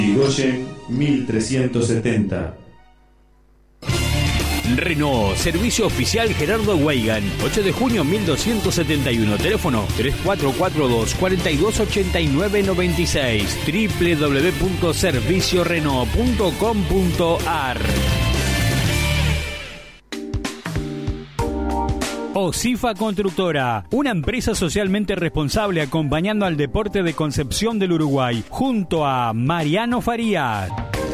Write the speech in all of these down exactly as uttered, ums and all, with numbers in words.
Irigoyen mil trescientos setenta. Renault, servicio oficial Gerardo Weigand, ocho de junio mil doscientos setenta y uno, teléfono tres cuatro cuatro dos, cuatro dos ocho nueve nueve seis, doble u doble u doble u punto servicio renault punto com punto a r. Osifa Constructora, una empresa socialmente responsable acompañando al deporte de Concepción del Uruguay, junto a Mariano Farías.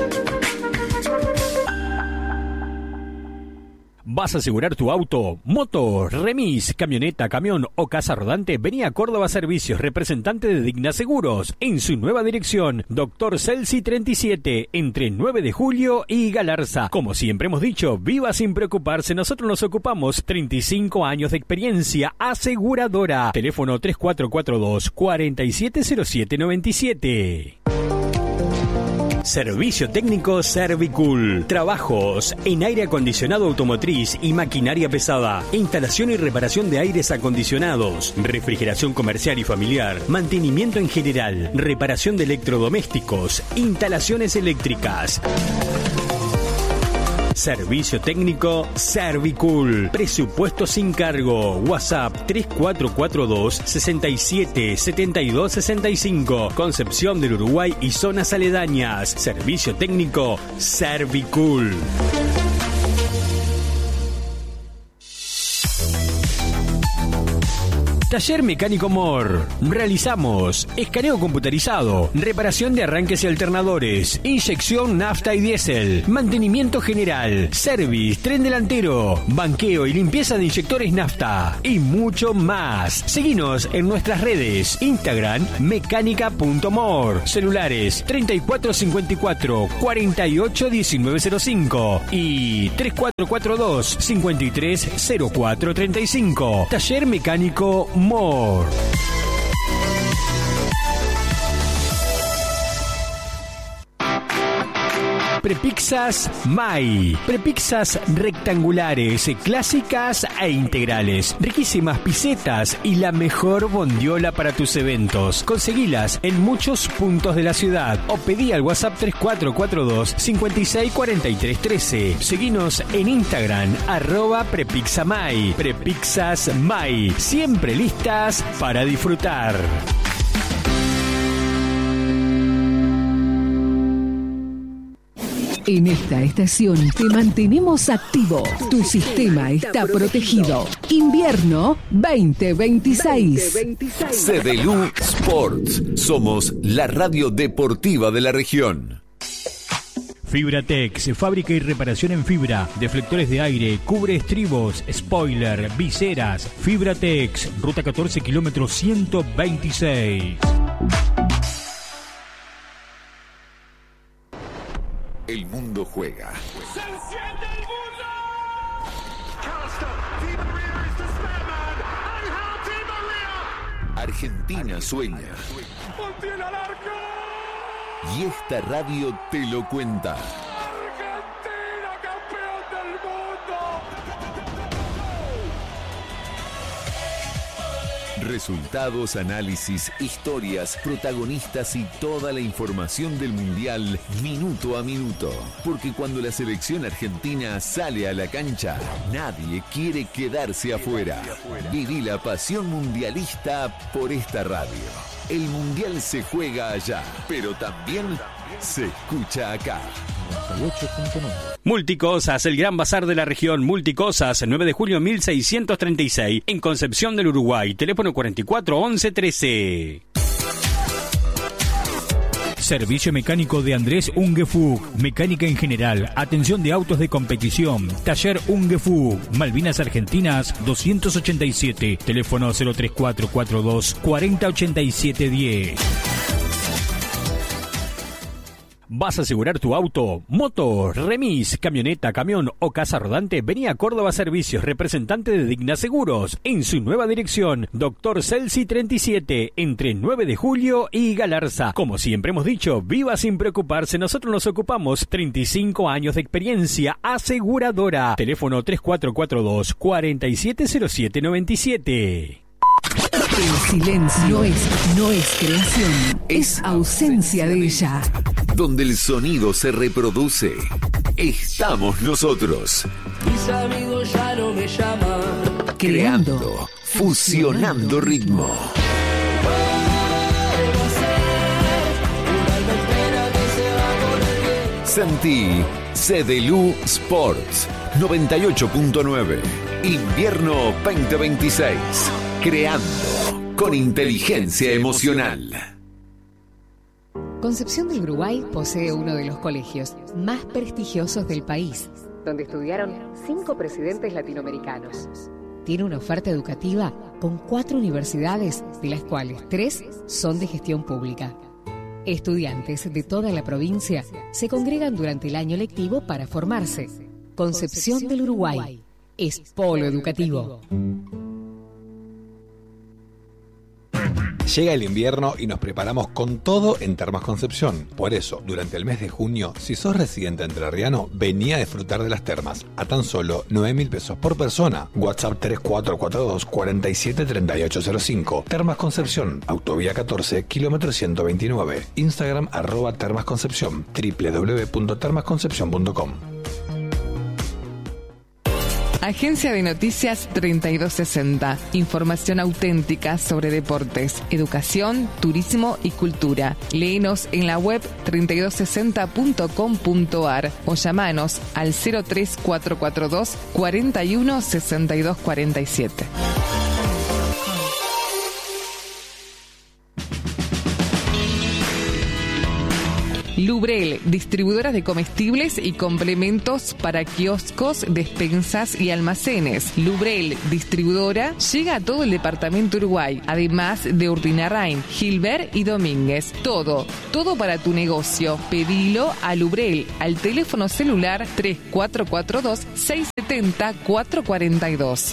¿Vas a asegurar tu auto, moto, remis, camioneta, camión o casa rodante? Vení a Córdoba Servicios, representante de Digna Seguros, en su nueva dirección, Doctor Celsi treinta y siete, entre nueve de julio y Galarza. Como siempre hemos dicho, viva sin preocuparse, nosotros nos ocupamos. treinta y cinco años de experiencia aseguradora. Teléfono tres cuatro cuatro dos, cuatro siete cero siete nueve siete. Servicio técnico Servicool. Trabajos en aire acondicionado automotriz y maquinaria pesada. Instalación y reparación de aires acondicionados. Refrigeración comercial y familiar. Mantenimiento en general. Reparación de electrodomésticos. Instalaciones eléctricas. Servicio técnico Servicool. Presupuesto sin cargo. WhatsApp tres cuatro cuatro dos, sesenta y siete, setenta y dos sesenta y cinco. Concepción del Uruguay y zonas aledañas. Servicio técnico Servicool. Taller Mecánico Mor. Realizamos escaneo computarizado, reparación de arranques y alternadores, inyección nafta y diésel, mantenimiento general, service, tren delantero, banqueo y limpieza de inyectores nafta y mucho más. Seguinos en nuestras redes, Instagram mecánica punto mor, celulares treinta y cuatro cincuenta y cuatro, cuarenta y ocho diecinueve cero cinco y tres cuatro cuatro dos, cincuenta y tres cero cuatro treinta y cinco. Taller Mecánico More. Prepizzas Mai. Prepizzas rectangulares, clásicas e integrales. Riquísimas pisetas y la mejor bondiola para tus eventos. Conseguilas en muchos puntos de la ciudad o pedí al WhatsApp tres cuatro cuatro dos, cincuenta y seis cuarenta y tres trece. Seguinos en Instagram, arroba Prepizza Mai. Prepizzas Mai. Siempre listas para disfrutar. En esta estación te mantenemos activo. Tu sistema está protegido. Invierno veinte veintiséis. Cebelú Sports. Somos la radio deportiva de la región. Fibratex, fábrica y reparación en fibra, deflectores de aire, cubre estribos, spoiler, viseras. Fibratex, ruta catorce, kilómetro ciento veintiséis. El mundo juega. ¡Se enciende el mundo! Argentina sueña. ¡Montiel al arco! Y esta radio te lo cuenta. ¡Argentina, campeón del mundo! Resultados, análisis, historias, protagonistas y toda la información del Mundial minuto a minuto. Porque cuando la selección argentina sale a la cancha, nadie quiere quedarse afuera. Viví la pasión mundialista por esta radio. El Mundial se juega allá, pero también se escucha acá. Multicosas, el gran bazar de la región. Multicosas, nueve de julio mil seiscientos treinta y seis, en Concepción del Uruguay. Teléfono cuarenta y cuatro, once, trece. Servicio mecánico de Andrés Ungefug. Mecánica en general. Atención de autos de competición. Taller Ungefug. Malvinas Argentinas doscientos ochenta y siete. Teléfono cero tres cuatro cuatro dos, cuarenta ochenta y siete diez. ¿Vas a asegurar tu auto, moto, remis, camioneta, camión o casa rodante? Vení a Córdoba Servicios, representante de Digna Seguros, en su nueva dirección, Doctor Celsi treinta y siete, entre nueve de julio y Galarza. Como siempre hemos dicho, viva sin preocuparse, nosotros nos ocupamos. treinta y cinco años de experiencia aseguradora. Teléfono tres cuatro cuatro dos, cuarenta y siete cero siete noventa y siete. El silencio no es, no es creación, es ausencia de ella. donde el sonido se reproduce, estamos nosotros. Mis amigos ya no me llaman. Creando, Creando fusionando ritmo. Sentí Cedelu Sports noventa y ocho punto nueve. Invierno veinte veintiséis. Creando con inteligencia emocional. Concepción del Uruguay posee uno de los colegios más prestigiosos del país, donde estudiaron cinco presidentes latinoamericanos. Tiene una oferta educativa con cuatro universidades, de las cuales tres son de gestión pública. Estudiantes de toda la provincia se congregan durante el año lectivo para formarse. Concepción del Uruguay es polo educativo. Llega el invierno y nos preparamos con todo en Termas Concepción. Por eso, durante el mes de junio, si sos residente entrerriano, vení a disfrutar de las termas a tan solo nueve mil pesos por persona. WhatsApp tres cuatro cuatro dos, cuatro siete tres ocho cero cinco. Termas Concepción, Autovía catorce, kilómetro ciento veintinueve. Instagram arroba Termas Concepción, doble u doble u doble u punto termas concepción punto com. Agencia de Noticias treinta y dos sesenta. Información auténtica sobre deportes, educación, turismo y cultura. Léenos en la web treinta y dos sesenta punto com punto ar o llamanos al cero tres cuatro cuatro dos, cuatro uno, seis dos cuatro siete. Lubrel, distribuidora de comestibles y complementos para kioscos, despensas y almacenes. Lubrel, distribuidora, llega a todo el departamento Uruguay, además de Urdinarrain, Gilbert y Domínguez. Todo, todo para tu negocio. Pedilo a Lubrel, al teléfono celular tres cuatro cuatro dos, seis siete cero, cuatro cuatro dos.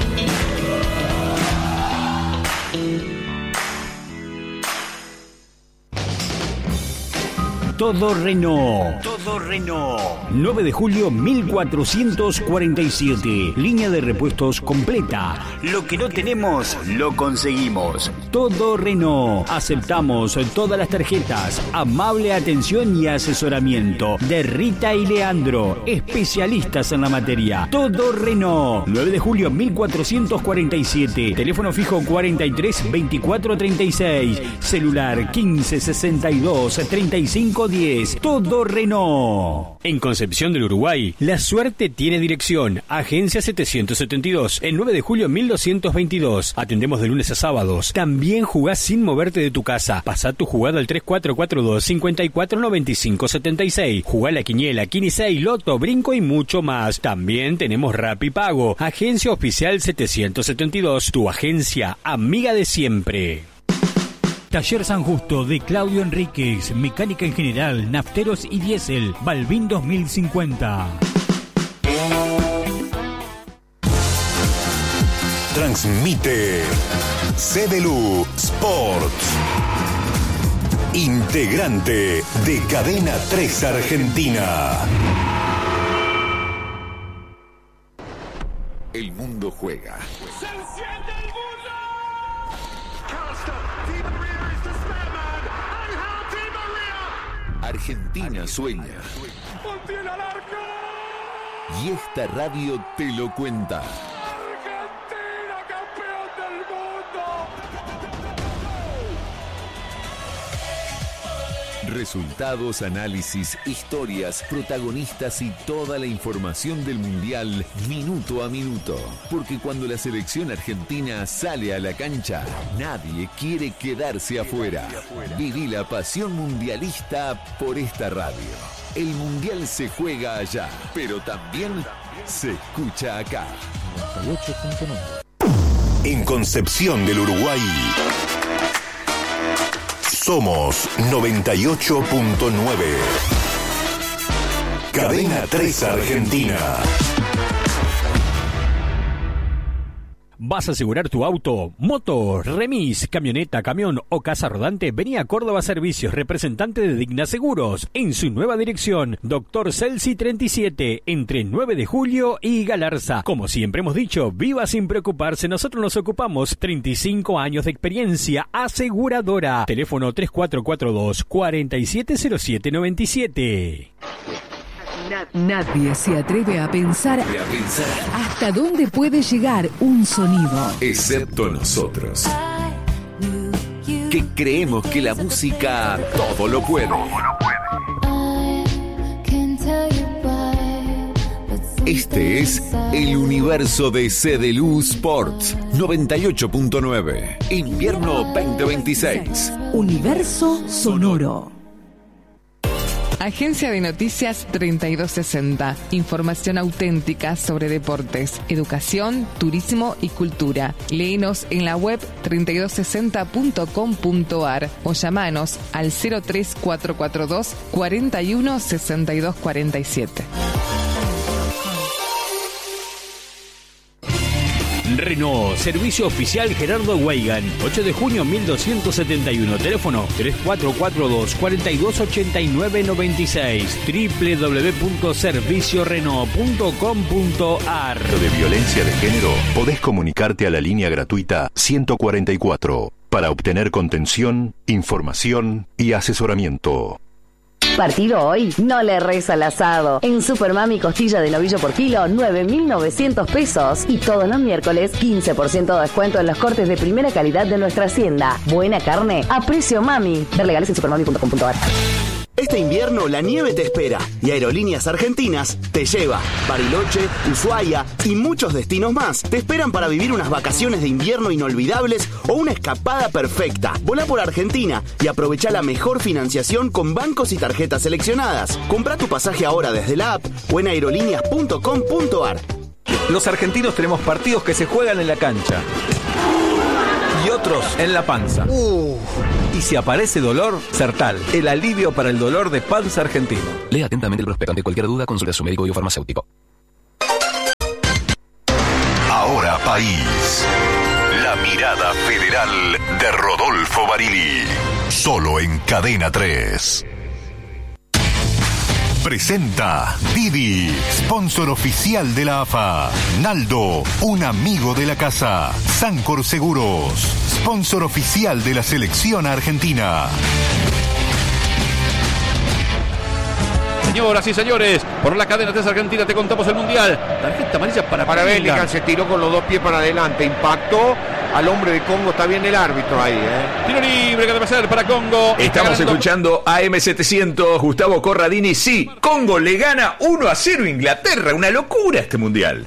Todo Renault. Todo Renault. nueve de julio mil cuatrocientos cuarenta y siete. Línea de repuestos completa. Lo que no tenemos, lo conseguimos. Todo Renault. Aceptamos todas las tarjetas. Amable atención y asesoramiento de Rita y Leandro, especialistas en la materia. Todo Renault. nueve de julio mil cuatrocientos cuarenta y siete. Teléfono fijo cuarenta y tres, veinticuatro treinta y seis. Celular quince, sesenta y dos, treinta y cinco diez. Todo Renault. En Concepción del Uruguay, la suerte tiene dirección. Agencia setecientos setenta y dos, en nueve de julio mil doscientos veintidós. Atendemos de lunes a sábados. También jugás sin moverte de tu casa. Pasá tu jugada al tres cuatro cuatro dos, cinco cuatro nueve cinco siete seis. Jugá la quiniela, quince, loto, brinco y mucho más. También tenemos Rapipago. Agencia oficial setecientos setenta y dos, tu agencia amiga de siempre. Taller San Justo de Claudio Enríquez, mecánica en general, nafteros y diésel, Balbín dos mil cincuenta. Transmite Cedelu Sports, integrante de Cadena tres Argentina. El mundo juega. ¡Se enciende el mundo! Argentina sueña. ¡Montiel al arco! Y esta radio te lo cuenta. ¡Argentina, campeón del mundo! Resultados, análisis, historias, protagonistas y toda la información del Mundial minuto a minuto. Porque cuando la selección argentina sale a la cancha, nadie quiere quedarse afuera. Viví la pasión mundialista por esta radio. El Mundial se juega allá, pero también se escucha acá. noventa y ocho punto nueve. En Concepción del Uruguay somos noventa y ocho punto nueve. Cadena tres Argentina. ¿Vas a asegurar tu auto, moto, remis, camioneta, camión o casa rodante? Vení a Córdoba Servicios, representante de Digna Seguros, en su nueva dirección, Doctor Celsi treinta y siete, entre nueve de julio y Galarza. Como siempre hemos dicho, viva sin preocuparse, nosotros nos ocupamos. treinta y cinco años de experiencia aseguradora. Teléfono tres cuatro cuatro dos, cuatro siete cero siete nueve siete. Nadie se atreve a pensar, a pensar hasta dónde puede llegar un sonido. Excepto nosotros, que creemos que la música todo lo puede. Este es el universo de Cedelu Sports noventa y ocho punto nueve. Invierno veinte veintiséis. Universo sonoro. Agencia de Noticias treinta y dos sesenta. Información auténtica sobre deportes, educación, turismo y cultura. Léenos en la web treinta y dos sesenta punto com punto ar o llamanos al cero tres cuatro cuatro dos, cuatro uno, seis dos cuatro siete. Renault, servicio oficial Gerardo Weigan, ocho de junio mil doscientos setenta y uno, teléfono tres cuatro cuatro dos, cuatro dos ocho nueve nueve seis, doble u doble u doble u punto servicio renault punto com punto ar. De violencia de género, podés comunicarte a la línea gratuita ciento cuarenta y cuatro para obtener contención, información y asesoramiento. Partido hoy, no le reza al asado. En Supermami, costilla de novillo por kilo, nueve mil novecientos pesos. Y todos los miércoles, quince por ciento de descuento en los cortes de primera calidad de nuestra hacienda. Buena carne a precio mami. Ver legales en supermami punto com punto ar. Este invierno la nieve te espera y Aerolíneas Argentinas te lleva. Bariloche, Ushuaia y muchos destinos más te esperan para vivir unas vacaciones de invierno inolvidables o una escapada perfecta. Volá por Argentina y aprovecha la mejor financiación con bancos y tarjetas seleccionadas. Compra tu pasaje ahora desde la app o en aerolíneas punto com punto ar. Los argentinos tenemos partidos que se juegan en la cancha y otros en la panza. Uh. Y si aparece dolor, Sertal, el alivio para el dolor de panza argentino. Lea atentamente el prospecto. Ante cualquier duda, consulte a su médico y o farmacéutico. Ahora País. La mirada federal de Rodolfo Barili. Solo en Cadena tres. Presenta Didi, sponsor oficial de la A F A. Naldo, un amigo de la casa. Sancor Seguros, sponsor oficial de la selección argentina. Señoras y señores, por la cadena tres Argentina te contamos el Mundial. Tarjeta amarilla para Para Bellingham, se tiró con los dos pies para adelante, impactó al hombre de Congo. Está bien el árbitro ahí, ¿eh? Tiro libre que debe ser para Congo. Estamos ganando... escuchando A M setecientos, Gustavo Corradini. Sí, Congo le gana uno a cero a Inglaterra. Una locura este Mundial.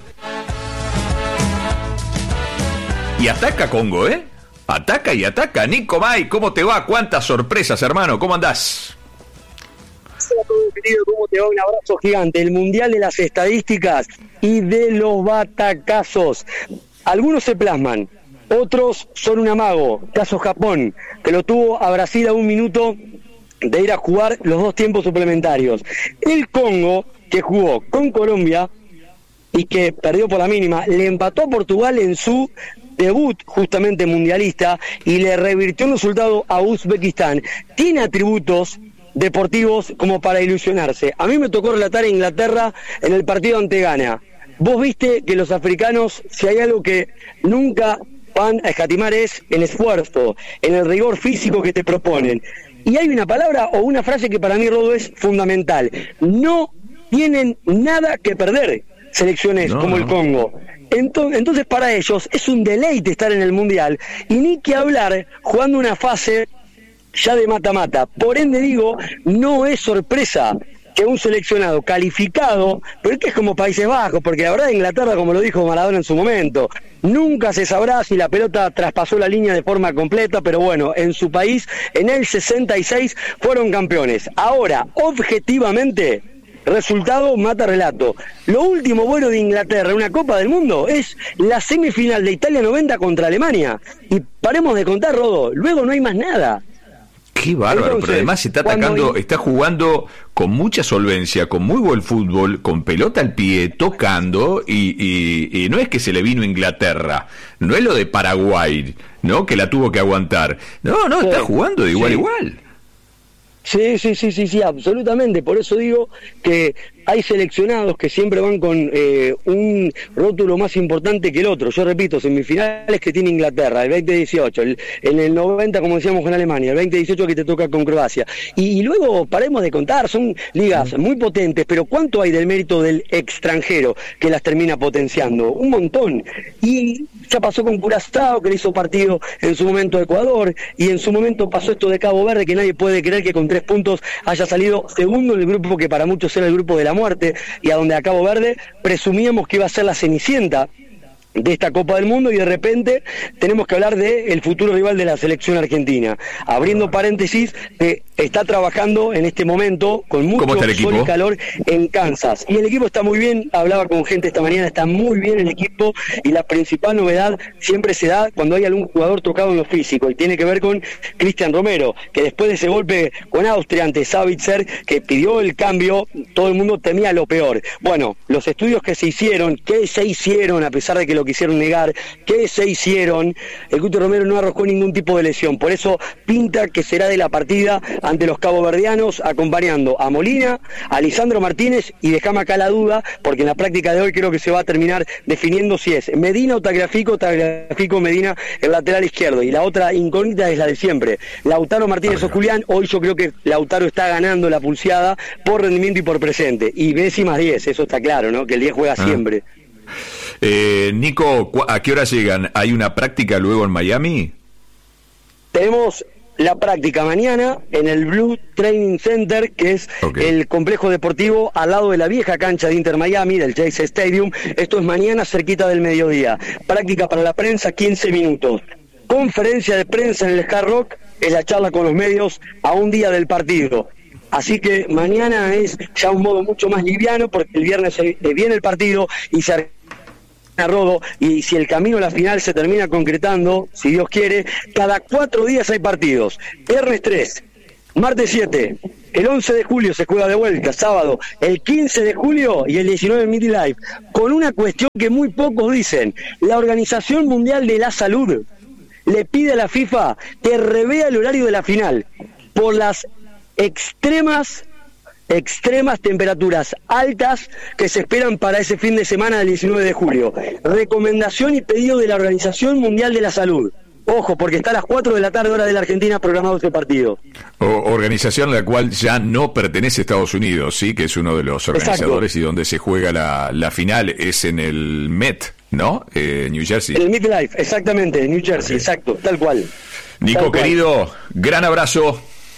Y ataca Congo, ¿eh? Ataca y ataca. Nico May, ¿cómo te va? ¿Cuántas sorpresas, hermano? ¿Cómo andás? Hola, todo querido, ¿cómo te va? Un abrazo gigante. El Mundial de las estadísticas y de los batacazos. Algunos se plasman, otros son un amago. Caso Japón, que lo tuvo a Brasil a un minuto de ir a jugar los dos tiempos suplementarios. El Congo, que jugó con Colombia y que perdió por la mínima, le empató a Portugal en su debut justamente mundialista y le revirtió un resultado a Uzbekistán. Tiene atributos deportivos como para ilusionarse. A mí me tocó relatar a Inglaterra en el partido ante Ghana. Vos viste que los africanos, si hay algo que nunca van a escatimar, es el esfuerzo, en el rigor físico que te proponen. Y hay una palabra o una frase que para mí, Rodo, es fundamental. No tienen nada que perder selecciones no, como no. el Congo. Entonces, entonces para ellos es un deleite estar en el Mundial y ni que hablar jugando una fase ya de mata-mata. Por ende digo, no es sorpresa que un seleccionado calificado, pero que es como Países Bajos, porque la verdad Inglaterra, como lo dijo Maradona en su momento, nunca se sabrá si la pelota traspasó la línea de forma completa, pero bueno, en su país, en el sesenta y seis, fueron campeones. Ahora, objetivamente, resultado mata relato. Lo último bueno de Inglaterra en una Copa del Mundo es la semifinal de Italia noventa contra Alemania. Y paremos de contar, Rodo, luego no hay más nada. Qué bárbaro, Entonces, pero además está atacando, cuando... está jugando con mucha solvencia, con muy buen fútbol, con pelota al pie, tocando, y, y, y no es que se le vino a Inglaterra, no es lo de Paraguay, ¿no? Que la tuvo que aguantar. No, no, está jugando de igual a sí. igual. Sí, sí, sí, sí, sí, absolutamente. Por eso digo que hay seleccionados que siempre van con eh, un rótulo más importante que el otro. Yo repito, semifinales que tiene Inglaterra, el veinte dieciocho, el, en el noventa, como decíamos, con Alemania, el veinte dieciocho que te toca con Croacia. Y, y luego paremos de contar, son ligas muy potentes, pero ¿cuánto hay del mérito del extranjero que las termina potenciando? Un montón. Y ya pasó con Curazao, que le hizo partido en su momento a Ecuador, y en su momento pasó esto de Cabo Verde, que nadie puede creer que con tres puntos haya salido segundo en el grupo que para muchos era el grupo de la muerte, y a donde a Cabo Verde presumíamos que iba a ser la cenicienta de esta Copa del Mundo, y de repente tenemos que hablar de el futuro rival de la selección argentina. Abriendo paréntesis, que está trabajando en este momento con mucho sol y calor en Kansas. Y el equipo está muy bien, hablaba con gente esta mañana, está muy bien el equipo, y la principal novedad siempre se da cuando hay algún jugador tocado en lo físico, y tiene que ver con Cristian Romero, que después de ese golpe con Austria ante Savitzer, que pidió el cambio, todo el mundo temía lo peor. Bueno, los estudios que se hicieron, que se hicieron a pesar de que lo quisieron negar, que se hicieron, el Cuti Romero no arrojó ningún tipo de lesión, por eso pinta que será de la partida ante los caboverdianos, acompañando a Molina, a Lisandro Martínez, y dejame acá la duda, porque en la práctica de hoy creo que se va a terminar definiendo si es Medina o Tagliafico, Tagliafico Medina el lateral izquierdo, y la otra incógnita es la de siempre, Lautaro Martínez o Julián. Hoy yo creo que Lautaro está ganando la pulseada por rendimiento y por presente, y Messi más diez, eso está claro, ¿no? Que el diez juega ah. siempre. Eh, Nico, ¿a qué hora llegan? ¿Hay una práctica luego en Miami? Tenemos la práctica mañana en el Blue Training Center, que es okay. el complejo deportivo al lado de la vieja cancha de Inter Miami, del Chase Stadium. Esto es mañana cerquita del mediodía. Práctica para la prensa, quince minutos. Conferencia de prensa en el Hard Rock, es la charla con los medios a un día del partido. Así que mañana es ya un modo mucho más liviano, porque el viernes viene el partido y se a Rodo, y si el camino a la final se termina concretando, si Dios quiere, cada cuatro días hay partidos. Viernes tres, martes siete, el once de julio se juega de vuelta, sábado, el quince de julio y el diecinueve en MetLife, con una cuestión que muy pocos dicen. La Organización Mundial de la Salud le pide a la FIFA que revea el horario de la final por las extremas extremas temperaturas altas que se esperan para ese fin de semana del diecinueve de julio. Recomendación y pedido de la Organización Mundial de la Salud. Ojo, porque está a las cuatro de la tarde hora de la Argentina programado este partido. O, organización a la cual ya no pertenece Estados Unidos, sí, que es uno de los organizadores. Exacto. Y donde se juega la, la final es en el Met, ¿no? Eh, New Jersey. El MetLife, exactamente, New Jersey, okay. Exacto, tal cual. Nico, tal querido, cual. Gran abrazo.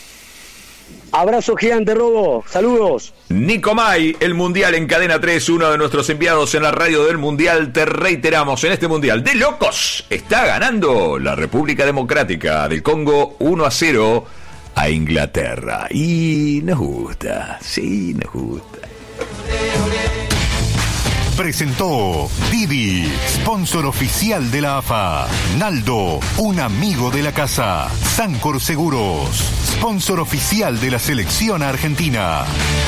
Abrazo gigante, Robo. Saludos. Nico May, el Mundial en Cadena tres, uno de nuestros enviados en la radio del Mundial. Te reiteramos, en este Mundial de locos está ganando la República Democrática del Congo uno a cero a Inglaterra. Y nos gusta, sí, nos gusta. Presentó Didi, sponsor oficial de la A F A. Naldo, un amigo de la casa. Sancor Seguros, sponsor oficial de la selección argentina.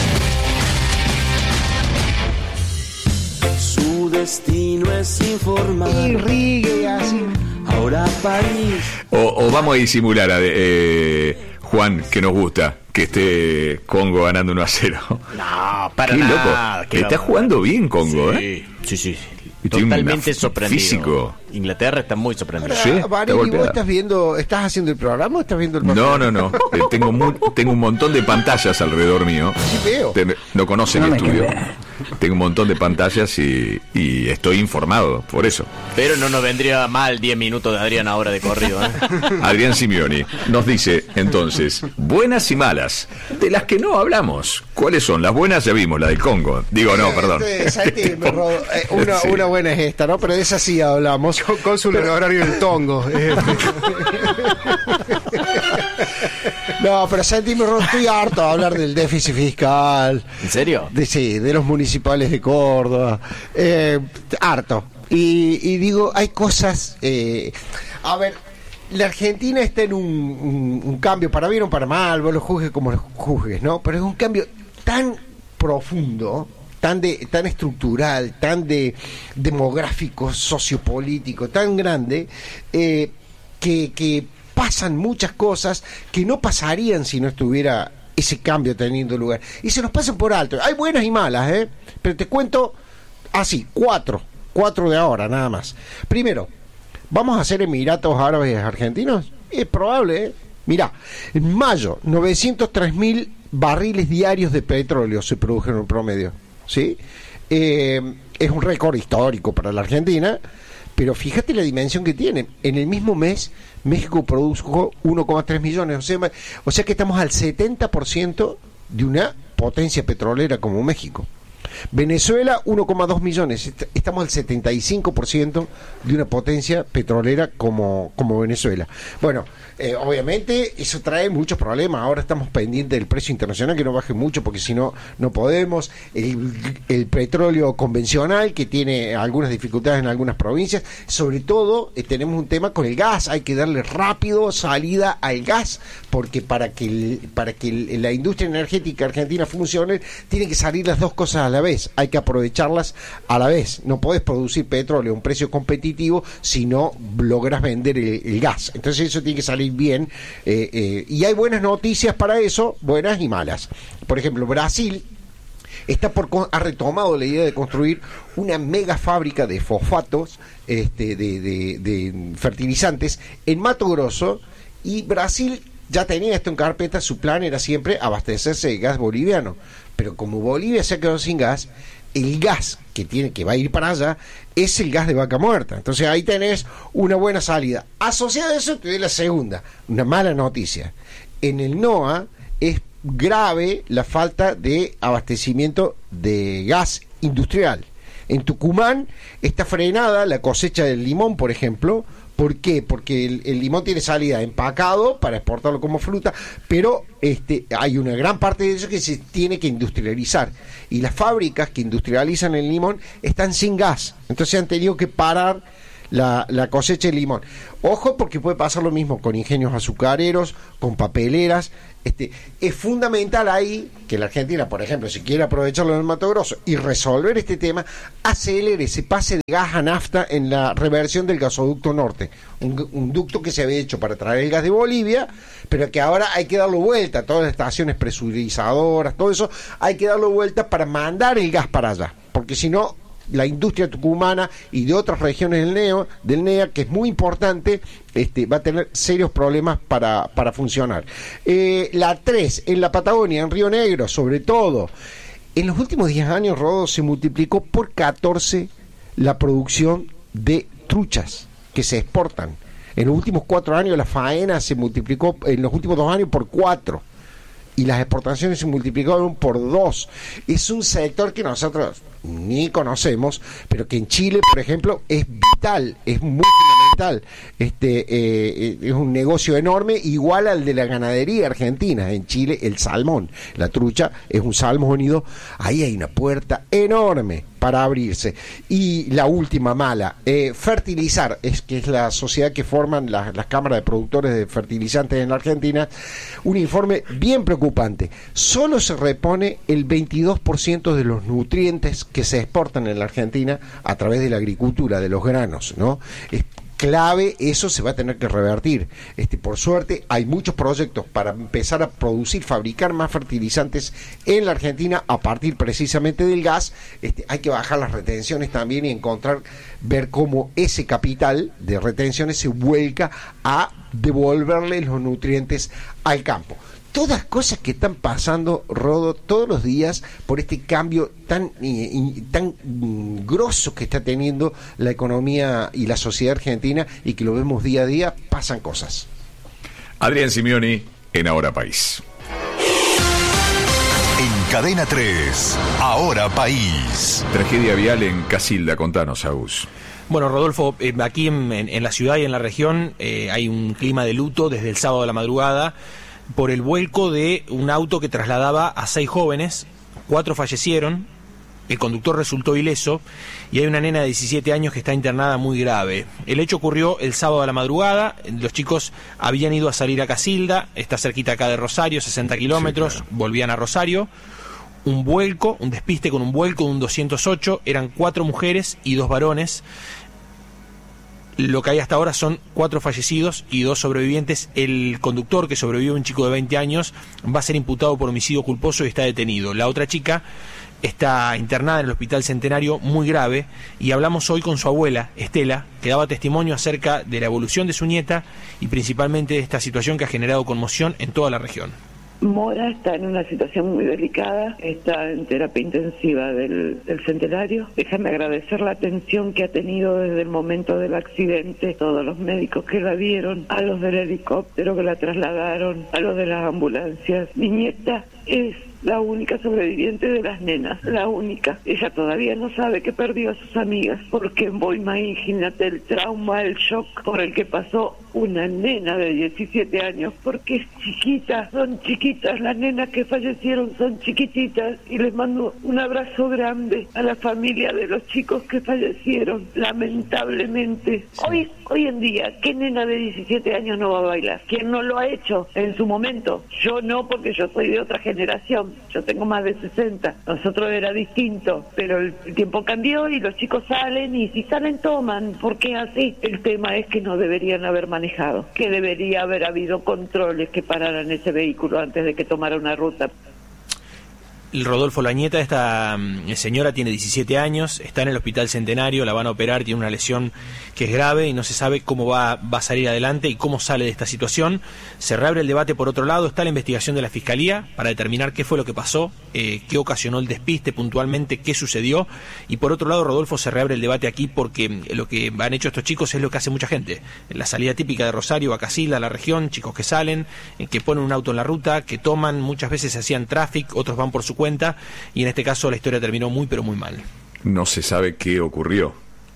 Su destino es informar. Y ríe así. Ahora París. O, o vamos a disimular, a, eh, Juan, que nos gusta que esté Congo ganando uno a cero. No, para Qué nada. Loco. Está jugando bien Congo, sí, ¿eh? Sí, sí. Y totalmente sorprendido. Físico. Inglaterra está muy sorprendido. ¿Sí? Vale, ¿y vos estás viendo, estás haciendo el programa o estás viendo el programa? No, no, no. Eh, tengo, mu- tengo un montón de pantallas alrededor mío. Sí, veo. Te, no conocen no el estudio. Tengo un montón de pantallas y, y estoy informado, por eso. Pero no nos vendría mal diez minutos de Adrián ahora de corrido, ¿eh? Adrián Simeoni nos dice, entonces, buenas y malas, de las que no hablamos. ¿Cuáles son? Las buenas ya vimos, la del Congo. Digo, no, perdón. ¿Sabes qué? Me rodo, eh, una, sí. una buena es esta, ¿no? Pero de esa sí hablamos. Con, con su pero... horario del Tongo. No, pero Santi, me rodo, estoy harto de hablar del déficit fiscal. ¿En serio? De, sí, de los municipales de Córdoba. Eh, harto. Y, y digo, hay cosas... Eh, a ver... la Argentina está en un, un, un cambio, para bien o para mal, vos lo juzgues como lo juzgues, ¿no? Pero es un cambio tan profundo, tan de tan estructural, tan de demográfico, sociopolítico, tan grande, eh, que, que pasan muchas cosas que no pasarían si no estuviera ese cambio teniendo lugar. Y se nos pasan por alto. Hay buenas y malas, ¿eh? Pero te cuento así, cuatro, cuatro de ahora, nada más. Primero, ¿vamos a hacer Emiratos Árabes Argentinos? Es probable, ¿eh? Mirá, en mayo, novecientos tres mil barriles diarios de petróleo se produjeron en promedio, ¿sí? Eh, es un récord histórico para la Argentina, pero fíjate la dimensión que tiene. En el mismo mes, México produjo uno coma tres millones, o sea, o sea que estamos al setenta por ciento de una potencia petrolera como México. Venezuela, uno coma dos millones, estamos al setenta y cinco por ciento de una potencia petrolera como, como Venezuela. Bueno, eh, obviamente eso trae muchos problemas. Ahora estamos pendientes del precio internacional, que no baje mucho, porque si no, no podemos. El, el petróleo convencional, que tiene algunas dificultades en algunas provincias. Sobre todo, eh, tenemos un tema con el gas. Hay que darle rápido salida al gas, porque para que, el, para que el, la industria energética argentina funcione, tienen que salir las dos cosas a la vez. Hay que aprovecharlas a la vez. No podés producir petróleo a un precio competitivo si no logras vender el, el gas. Entonces eso tiene que salir bien, eh, eh, y hay buenas noticias para eso, buenas y malas. Por ejemplo, Brasil está por ha retomado la idea de construir una mega fábrica de fosfatos, este, de, de, de fertilizantes en Mato Grosso, y Brasil ya tenía esto en carpeta. Su plan era siempre abastecerse de gas boliviano, pero como Bolivia se ha quedado sin gas, el gas que tiene que va a ir para allá es el gas de vaca muerta. Entonces ahí tenés una buena salida. Asociada a eso te doy la segunda, una mala noticia. En el NOA es grave la falta de abastecimiento de gas industrial. En Tucumán está frenada la cosecha del limón, por ejemplo. ¿Por qué? Porque el, el limón tiene salida empacado para exportarlo como fruta, pero este, hay una gran parte de eso que se tiene que industrializar. Y las fábricas que industrializan el limón están sin gas. Entonces han tenido que parar la, la cosecha de limón. Ojo, porque puede pasar lo mismo con ingenios azucareros, con papeleras. Este, es fundamental ahí que la Argentina, por ejemplo, si quiere aprovecharlo en el Mato Grosso y resolver este tema, acelere ese pase de gas a nafta en la reversión del gasoducto norte, un, un ducto que se había hecho para traer el gas de Bolivia, pero que ahora hay que darlo vuelta, todas las estaciones presurizadoras, todo eso, hay que darlo vuelta para mandar el gas para allá, porque si no, la industria tucumana y de otras regiones del Neo, del N E A, que es muy importante, este, va a tener serios problemas para, para funcionar. Eh, la tres, en la Patagonia, en Río Negro, sobre todo, en los últimos diez años, Rodo, se multiplicó por catorce la producción de truchas que se exportan. En los últimos cuatro años la faena se multiplicó, en los últimos dos años, por cuatro. Y las exportaciones se multiplicaron por dos. Es un sector que nosotros ni conocemos, pero que en Chile, por ejemplo, es vital, es muy fundamental. Este eh, es un negocio enorme, igual al de la ganadería argentina. En Chile, el salmón, la trucha, es un salmónido. Ahí hay una puerta enorme para abrirse. Y la última mala, eh, fertilizar, es que es la sociedad que forman las, las cámaras de productores de fertilizantes en la Argentina, un informe bien preocupante. Solo se repone el veintidós por ciento de los nutrientes que se exportan en la Argentina a través de la agricultura, de los granos, ¿no? Es clave, eso se va a tener que revertir. Este, por suerte hay muchos proyectos para empezar a producir, fabricar más fertilizantes en la Argentina a partir precisamente del gas. Este, hay que bajar las retenciones también y encontrar, ver cómo ese capital de retenciones se vuelca a devolverle los nutrientes al campo. Todas cosas que están pasando, Rodo, todos los días por este cambio tan, eh, tan mm, grosso que está teniendo la economía y la sociedad argentina, y que lo vemos día a día, pasan cosas. Adrián Simioni en Ahora País. En Cadena tres, Ahora País. Tragedia vial en Casilda, contanos, Agus. Bueno, Rodolfo, eh, aquí en, en, en la ciudad y en la región eh, hay un clima de luto desde el sábado de la madrugada por el vuelco de un auto que trasladaba a seis jóvenes. Cuatro fallecieron, El conductor resultó ileso y hay una nena de diecisiete años que está internada muy grave. El hecho ocurrió el sábado a la madrugada. Los chicos habían ido a salir a Casilda, está cerquita acá de Rosario, sesenta kilómetros, sí, claro. Volvían a Rosario. Un vuelco, un despiste con un vuelco de un doscientos ocho, eran cuatro mujeres y dos varones. Lo que hay hasta ahora son cuatro fallecidos y dos sobrevivientes. El conductor, que sobrevivió, un chico de veinte años, va a ser imputado por homicidio culposo y está detenido. La otra chica está internada en el Hospital Centenario muy grave y hablamos hoy con su abuela, Estela, que daba testimonio acerca de la evolución de su nieta y principalmente de esta situación que ha generado conmoción en toda la región. Mora está en una situación muy delicada, está en terapia intensiva del, del Centenario. Déjame agradecer la atención que ha tenido desde el momento del accidente, todos los médicos que la vieron, a los del helicóptero que la trasladaron, a los de las ambulancias. Mi nieta es la única sobreviviente de las nenas, la única. Ella todavía no sabe que perdió a sus amigas, porque vos imagínate el trauma, el shock por el que pasó una nena de diecisiete años, porque es chiquita, son chiquitas, las nenas que fallecieron son chiquititas, y les mando un abrazo grande a la familia de los chicos que fallecieron, lamentablemente. Sí. Hoy, hoy en día, ¿qué nena de diecisiete años no va a bailar? ¿Quién no lo ha hecho en su momento? Yo no, porque yo soy de otra generación. Yo tengo más de sesenta. Nosotros era distinto, pero el tiempo cambió y los chicos salen, y si salen toman, porque así. El tema es que no deberían haber manejado, que debería haber habido controles que pararan ese vehículo antes de que tomara una ruta. Rodolfo, la nieta de esta señora tiene diecisiete años, está en el Hospital Centenario, la van a operar, tiene una lesión que es grave y no se sabe cómo va, va a salir adelante y cómo sale de esta situación. Se reabre el debate por otro lado, está la investigación de la Fiscalía para determinar qué fue lo que pasó, eh, qué ocasionó el despiste puntualmente, qué sucedió, y por otro lado, Rodolfo, se reabre el debate aquí porque lo que han hecho estos chicos es lo que hace mucha gente. La salida típica de Rosario a Casilda, a la región, chicos que salen, eh, que ponen un auto en la ruta, que toman, muchas veces hacían tráfico, otros van por su cuenta, y en este caso la historia terminó muy pero muy mal. No se sabe qué ocurrió.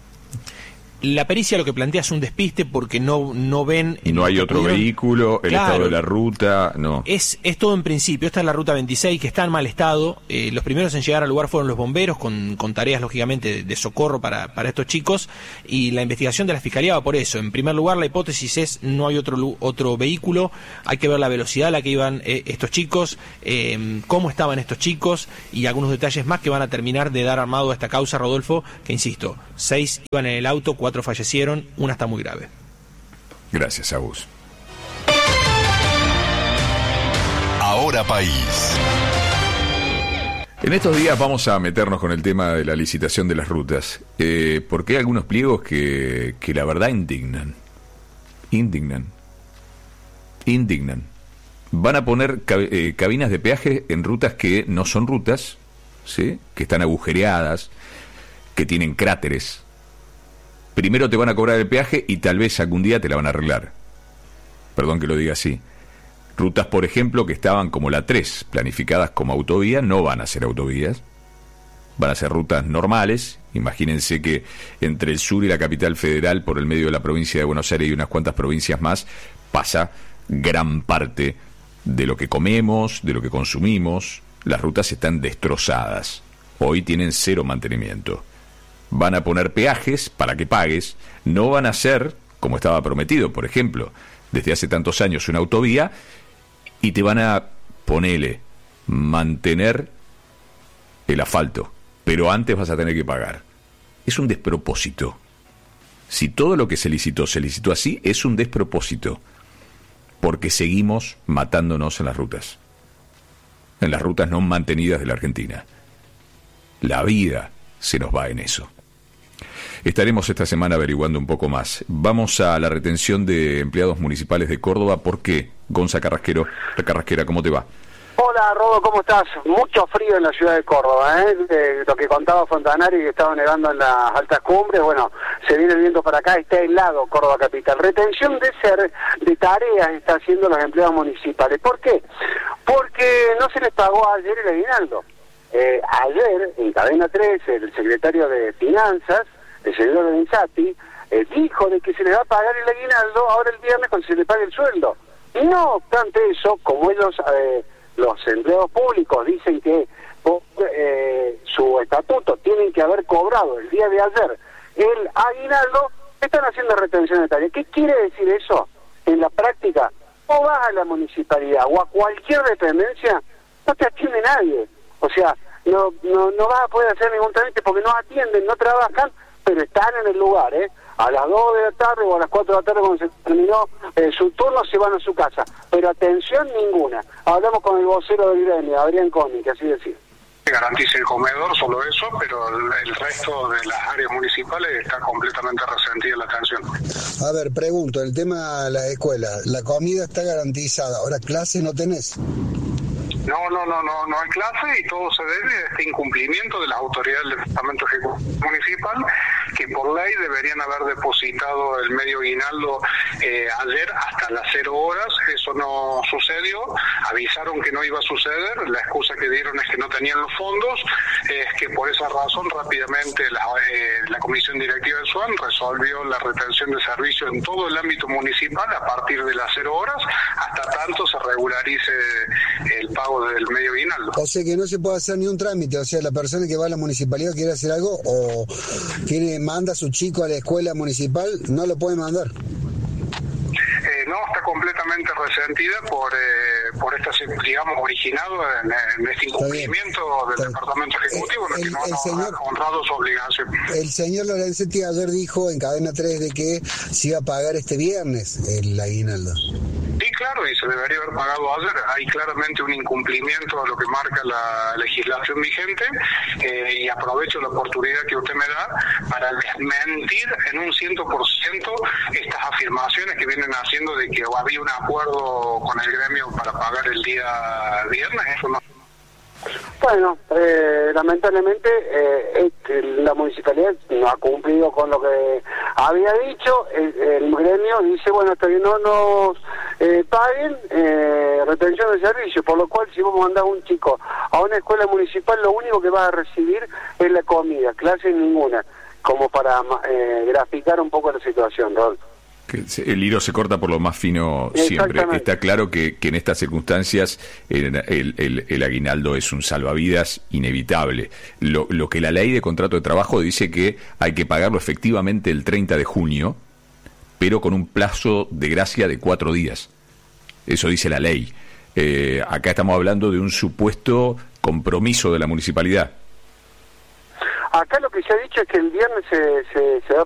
La pericia lo que plantea es un despiste porque no, no ven... Y no hay otro pudieron... vehículo, el claro, estado de la ruta, no. Es, es todo en principio. Esta es la ruta veintiséis, que está en mal estado. Eh, los primeros en llegar al lugar fueron los bomberos, con, con tareas, lógicamente, de, de socorro para, para estos chicos. Y la investigación de la Fiscalía va por eso. En primer lugar, la hipótesis es no hay otro, otro vehículo. Hay que ver la velocidad a la que iban eh, estos chicos, eh, cómo estaban estos chicos y algunos detalles más que van a terminar de dar armado a esta causa, Rodolfo, que insisto, seis iban en el auto, cuatro fallecieron, una está muy grave. Gracias, Agus. Ahora País. En estos días vamos a meternos con el tema de la licitación de las rutas, eh, porque hay algunos pliegos que, que la verdad indignan. Indignan. Indignan. Van a poner cab- eh, cabinas de peaje en rutas que no son rutas, ¿sí? Que están agujereadas, que tienen cráteres. Primero te van a cobrar el peaje y tal vez algún día te la van a arreglar. Perdón que lo diga así. Rutas, por ejemplo, que estaban como la tres, planificadas como autovía, no van a ser autovías. Van a ser rutas normales. Imagínense que entre el sur y la capital federal, por el medio de la provincia de Buenos Aires y unas cuantas provincias más, pasa gran parte de lo que comemos, de lo que consumimos. Las rutas están destrozadas. Hoy tienen cero mantenimiento. Van a poner peajes para que pagues, no van a ser, como estaba prometido, por ejemplo, desde hace tantos años una autovía, y te van a, ponele, mantener el asfalto, pero antes vas a tener que pagar. Es un despropósito. Si todo lo que se licitó se licitó así, es un despropósito, porque seguimos matándonos en las rutas, en las rutas no mantenidas de la Argentina. La vida se nos va en eso. Estaremos esta semana averiguando un poco más. Vamos a la retención de empleados municipales de Córdoba. ¿Por qué? Gonza Carrasquero. Carrasquera, ¿cómo te va? Hola, Rodo, ¿cómo estás? Mucho frío en la ciudad de Córdoba, ¿eh? Eh, lo que contaba Fontanari, que estaba nevando en las altas cumbres, bueno, se viene el viento para acá, está helado Córdoba capital. Retención de ser de tareas está haciendo los empleados municipales. ¿Por qué? Porque no se les pagó ayer el aguinaldo. Eh, ayer, en Cadena tres, el secretario de Finanzas, el señor Benzati, eh, dijo de que se le va a pagar el aguinaldo ahora el viernes cuando se le pague el sueldo. Y no obstante eso, como ellos, eh, los empleados públicos, dicen que eh, su estatuto cobrado el día de ayer el aguinaldo, están haciendo retención etaria. ¿Qué quiere decir eso? En la práctica, o vas a la municipalidad o a cualquier dependencia, no te atiende nadie. O sea, no, no, no vas a poder hacer ningún trámite porque no atienden, no trabajan, pero están en el lugar, ¿eh? A las dos de la tarde o a las cuatro de la tarde cuando se terminó eh, su turno se van a su casa, pero atención ninguna. Hablamos con el vocero del gremio, Adrián Coni, que así decía. Garantice el comedor, solo eso, pero el, el resto de las áreas municipales está completamente resentida la atención. A ver, pregunto, el tema de las escuelas, la comida está garantizada, ahora clases no tenés. No, no, no, no, no hay clase y todo se debe a este incumplimiento de las autoridades del Departamento Ejecutivo Municipal, que por ley deberían haber depositado el medio aguinaldo eh, ayer hasta las cero horas. Eso no sucedió, avisaron que no iba a suceder, la excusa que dieron es que no tenían los fondos, es que por esa razón rápidamente la, eh, la Comisión Directiva del SUAN resolvió la retención de servicios en todo el ámbito municipal a partir de las cero horas, hasta tanto se regularice el pago del medio aguinaldo. O sea que no se puede hacer ni un trámite, o sea, la persona que va a la municipalidad quiere hacer algo o quiere manda a su chico a la escuela municipal, no lo puede mandar. Eh, no, está completamente resentida por eh, por esta, digamos, originado en, en este incumplimiento del Departamento Ejecutivo, en el, el que no, el señor, ha honrado su obligación. El señor Lorenzetti ayer dijo en Cadena tres de que se iba a pagar este viernes el aguinaldo. Sí, claro, y se debería haber pagado ayer. Hay claramente un incumplimiento a lo que marca la legislación vigente eh, y aprovecho la oportunidad que usted me da para desmentir en un ciento por ciento estas afirmaciones que vienen haciendo de que había un acuerdo con el gremio para pagar el día viernes. Eso no. Bueno, eh, lamentablemente eh, este, la municipalidad no ha cumplido con lo que había dicho. El, el gremio dice, bueno, hasta que no nos eh, paguen, eh, retención de servicio, por lo cual si vos mandás a un chico a una escuela municipal, lo único que va a recibir es la comida, clase ninguna, como para eh, graficar un poco la situación, Rodolfo. El hilo se corta por lo más fino siempre. Está claro que, que en estas circunstancias el, el, el, el aguinaldo es un salvavidas inevitable. Lo, lo que la ley de contrato de trabajo dice que hay que pagarlo efectivamente el treinta de junio, pero con un plazo de gracia de cuatro días. Eso dice la ley. Eh, acá estamos hablando de un supuesto compromiso de la municipalidad. Acá lo que se ha dicho es que el viernes se, se, se va